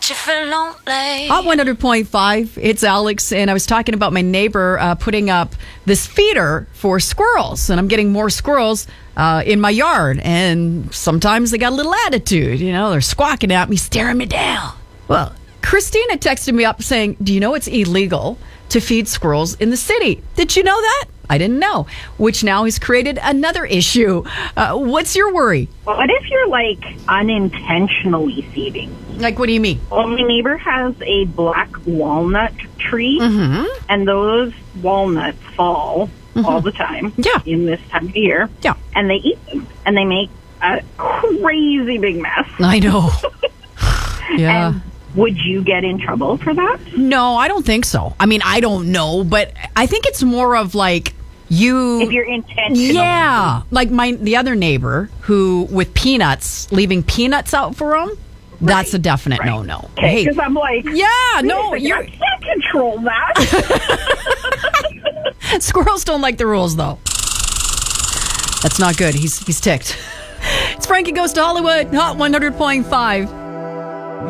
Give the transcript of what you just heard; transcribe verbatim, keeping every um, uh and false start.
Bet you feel lonely. Hot one hundred point five, it's Alex, and I was talking about my neighbor uh, putting up this feeder for squirrels, and I'm getting more squirrels uh, in my yard, and sometimes they got a little attitude, you know, they're squawking at me, staring me down. Well, Christina texted me up saying, do you know it's illegal to feed squirrels in the city? Did you know that? I didn't know, which now has created another issue. Uh, what's your worry? What if you're, like, unintentionally feeding? Like, what do you mean? Well, my neighbor has a black walnut tree, Mm-hmm. and those walnuts fall Mm-hmm. all the time Yeah. in this time of year. Yeah. And they eat them, and they make a crazy big mess. I know. Yeah. And would you get in trouble for that? No, I don't think so. I mean, I don't know, but I think it's more of like you. If you're intentional. Yeah, like my the other neighbor who with peanuts, leaving peanuts out for him. That's a definite Right. no-no. Okay, Hey, because I'm like, yeah, wait a no, second, you're. I can't control that. Squirrels don't like the rules, though. That's not good. He's he's ticked. It's Frankie Goes to Hollywood, Hot one hundred point five.